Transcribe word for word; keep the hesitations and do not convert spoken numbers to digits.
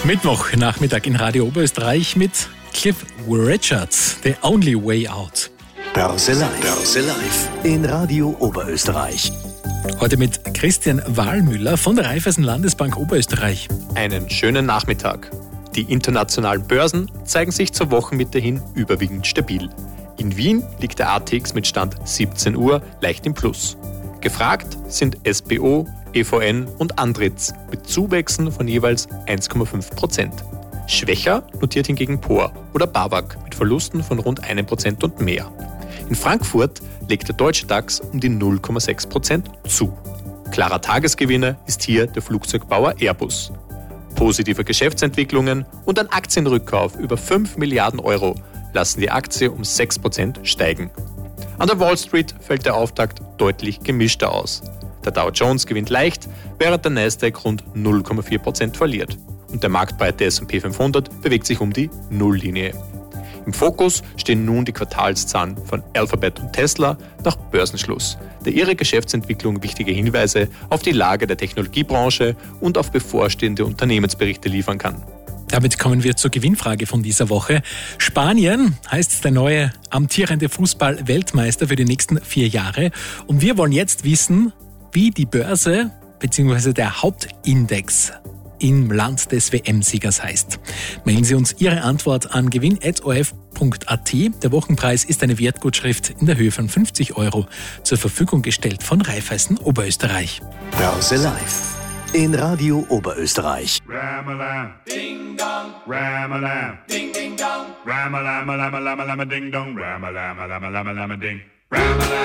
Mittwoch Nachmittag in Radio Oberösterreich mit Cliff Richards, The Only Way Out. Börse Live. Börse Live in Radio Oberösterreich. Heute mit Christian Wahlmüller von der Raiffeisen Landesbank Oberösterreich. Einen schönen Nachmittag. Die internationalen Börsen zeigen sich zur Wochenmitte hin überwiegend stabil. In Wien liegt der A T X mit Stand siebzehn Uhr leicht im Plus. Gefragt sind S B O, E V N und Andritz mit Zuwächsen von jeweils eins Komma fünf Prozent. Schwächer notiert hingegen P O R oder BAWAG mit Verlusten von rund einem Prozent und mehr. In Frankfurt legt der deutsche DAX um die null Komma sechs Prozent zu. Klarer Tagesgewinner ist hier der Flugzeugbauer Airbus. Positive Geschäftsentwicklungen und ein Aktienrückkauf über fünf Milliarden Euro lassen die Aktie um sechs Prozent steigen. An der Wall Street fällt der Auftakt deutlich gemischter aus. Der Dow Jones gewinnt leicht, während der Nasdaq rund null Komma vier Prozent verliert. Und der marktbreite S und P fünfhundert bewegt sich um die Nulllinie. Im Fokus stehen nun die Quartalszahlen von Alphabet und Tesla nach Börsenschluss, der ihre Geschäftsentwicklung wichtige Hinweise auf die Lage der Technologiebranche und auf bevorstehende Unternehmensberichte liefern kann. Damit kommen wir zur Gewinnfrage von dieser Woche. Spanien heißt der neue amtierende Fußball-Weltmeister für die nächsten vier Jahre. Und wir wollen jetzt wissen, wie die Börse bzw. der Hauptindex im Land des W M-Siegers heißt. Mailen Sie uns Ihre Antwort an gewinn at o f punkt a t. Der Wochenpreis ist eine Wertgutschrift in der Höhe von fünfzig Euro zur Verfügung gestellt von Raiffeisen Oberösterreich. Börse Live in Radio Oberösterreich. Ram-a-lam, ding dong, ram-a-lam, ding ding dong, ram-a-lam, lam-a-lam, lam-a-ding dong, ram-a-lam, lam-a-lam, lam-a-ding, ram-a-lam.